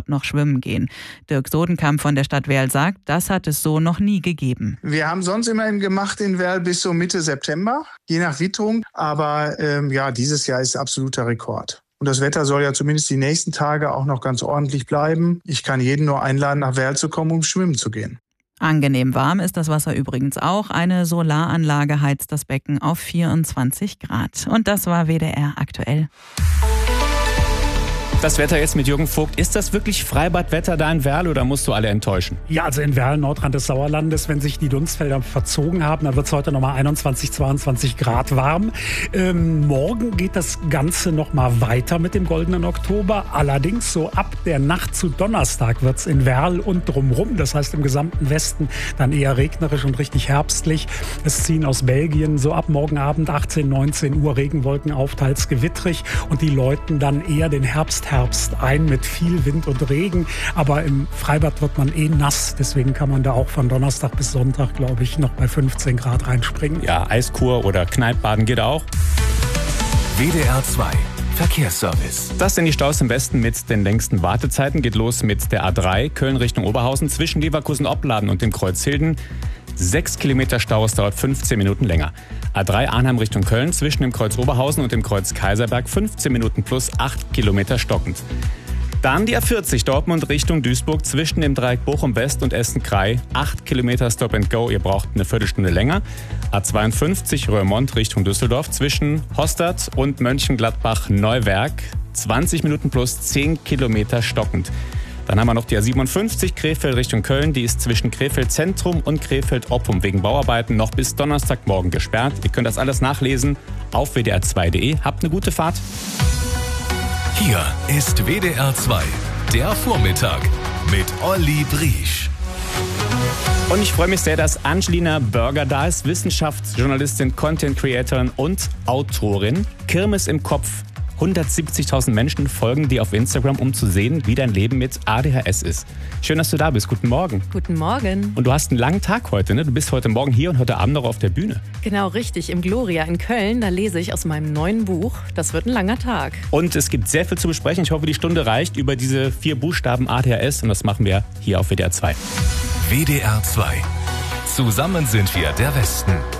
dort noch schwimmen gehen. Dirk Sodenkamp von der Stadt Werl sagt, das hat es so noch nie gegeben. Wir haben sonst immerhin gemacht in Werl bis so Mitte September, je nach Witterung. Aber dieses Jahr ist absoluter Rekord. Und das Wetter soll ja zumindest die nächsten Tage auch noch ganz ordentlich bleiben. Ich kann jeden nur einladen, nach Werl zu kommen, um schwimmen zu gehen. Angenehm warm ist das Wasser übrigens auch. Eine Solaranlage heizt das Becken auf 24 Grad. Und das war WDR aktuell. Das Wetter jetzt mit Jürgen Vogt. Ist das wirklich Freibadwetter da in Werl oder musst du alle enttäuschen? Ja, also in Werl, Nordrand des Sauerlandes, wenn sich die Dunstfelder verzogen haben, dann wird es heute nochmal 21, 22 Grad warm. Morgen geht das Ganze nochmal weiter mit dem goldenen Oktober. Allerdings so ab der Nacht zu Donnerstag wird es in Werl und drumherum, das heißt im gesamten Westen, dann eher regnerisch und richtig herbstlich. Es ziehen aus Belgien so ab morgen Abend 18, 19 Uhr Regenwolken auf, teils gewittrig, und die läuten dann eher den Herbst ein mit viel Wind und Regen. Aber im Freibad wird man nass. Deswegen kann man da auch von Donnerstag bis Sonntag, glaube ich, noch bei 15 Grad reinspringen. Ja, Eiskur oder Kneippbaden geht auch. WDR 2 Verkehrsservice. Das sind die Staus im Westen mit den längsten Wartezeiten. Geht los mit der A3 Köln Richtung Oberhausen zwischen Leverkusen-Opladen und dem Kreuz Hilden. 6 Kilometer Stau, es dauert 15 Minuten länger. A3 Arnhem Richtung Köln zwischen dem Kreuz Oberhausen und dem Kreuz Kaiserberg 15 Minuten plus 8 Kilometer stockend. Dann die A40 Dortmund Richtung Duisburg zwischen dem Dreieck Bochum West und Essen-Krei. 8 Kilometer Stop and Go, ihr braucht eine Viertelstunde länger. A52 Röhrmond Richtung Düsseldorf zwischen Hostert und Mönchengladbach-Neuwerk. 20 Minuten plus 10 Kilometer stockend. Dann haben wir noch die A57 Krefeld Richtung Köln. Die ist zwischen Krefeld Zentrum und Krefeld Oppum wegen Bauarbeiten noch bis Donnerstagmorgen gesperrt. Ihr könnt das alles nachlesen auf wdr2.de. Habt eine gute Fahrt. Hier ist WDR 2, der Vormittag mit Olli Briesch. Und ich freue mich sehr, dass Angelina Burger da ist. Wissenschaftsjournalistin, Content Creatorin und Autorin. Kirmes im Kopf. 170.000 Menschen folgen dir auf Instagram, um zu sehen, wie dein Leben mit ADHS ist. Schön, dass du da bist. Guten Morgen. Guten Morgen. Und du hast einen langen Tag heute, ne? Du bist heute Morgen hier und heute Abend noch auf der Bühne. Genau, richtig. Im Gloria in Köln, da lese ich aus meinem neuen Buch. Das wird ein langer Tag. Und es gibt sehr viel zu besprechen. Ich hoffe, die Stunde reicht über diese 4 Buchstaben ADHS. Und das machen wir hier auf WDR 2. WDR 2. Zusammen sind wir der Westen.